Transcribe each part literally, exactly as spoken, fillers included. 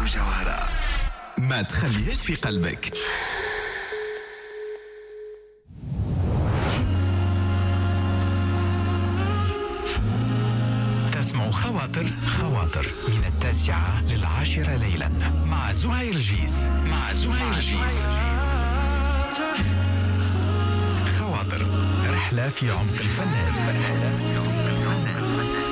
جوهرة ما تخليهاش في قلبك. تسمع خواطر خواطر من التاسعة للعاشرة ليلا مع زهير جيس مع زهير جيس خواطر، رحلة في عمق الفنان. رحلة في عمق الفنان.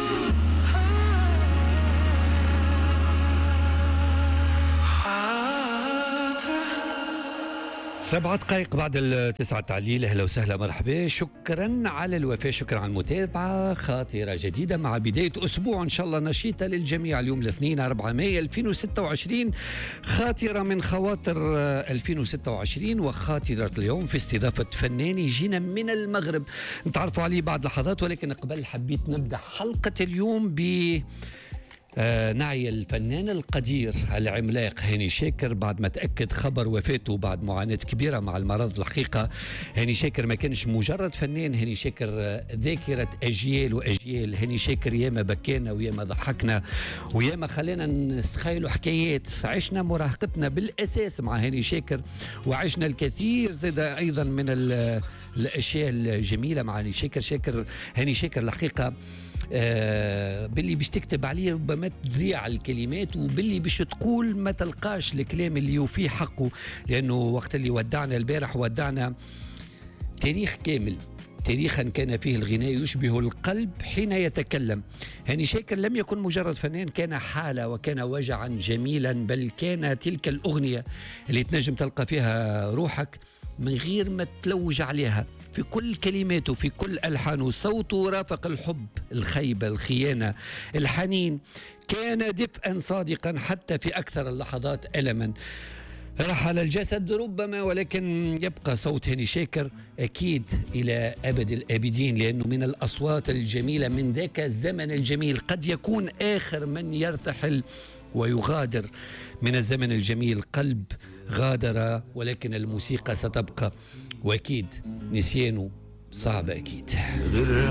سبعة دقائق بعد التسعة تعليل. أهلا وسهلا مرحبا، شكرا على الوفاء، شكرا على المتابعة. خاطرة جديدة مع بداية أسبوع إن شاء الله نشيطة للجميع. اليوم الاثنين أربعة مايو ألفين وستة وعشرين، خاطرة من خواطر ألفين وستة وعشرين وخاطرة اليوم في استضافة فنان يجينا من المغرب نتعرفوا عليه بعد لحظات، ولكن قبل حبيت نبدأ حلقة اليوم ب آه نعي الفنان القدير العملاق هاني شاكر بعد ما تأكد خبر وفاته بعد معاناة كبيرة مع المرض. الحقيقة هاني شاكر ما كانش مجرد فنان، هاني شاكر آه ذاكرة أجيال وأجيال. هاني شاكر ياما بكينا وياما ضحكنا وياما خلينا نستخيلوا حكايات. عشنا مراهقتنا بالأساس مع هاني شاكر، وعشنا الكثير زاد أيضا من الأشياء الجميلة مع هاني شاكر. شاكر هاني شاكر الحقيقة آه باللي باش تكتب عليه ربما تضيع الكلمات، وباللي باش تقول ما تلقاش الكلام اللي يوفيه حقه، لأنه وقت اللي ودعنا البارح ودعنا تاريخ كامل، تاريخا كان فيه الغناء يشبه القلب حين يتكلم. هاني شاكر لم يكن مجرد فنان، كان حالة وكان وجعا جميلا، بل كان تلك الأغنية اللي تنجم تلقى فيها روحك من غير ما تلوج عليها، في كل كلماته في كل ألحانه. صوته رافق الحب، الخيبة، الخيانة، الحنين، كان دفئا صادقا حتى في أكثر اللحظات ألما. رحل الجسد ربما، ولكن يبقى صوت هاني شاكر أكيد إلى أبد الآبدين، لأنه من الأصوات الجميلة من ذاك الزمن الجميل. قد يكون آخر من يرتحل ويغادر من الزمن الجميل. قلب غادر ولكن الموسيقى ستبقى، وأكيد نسيانه صعب أكيد.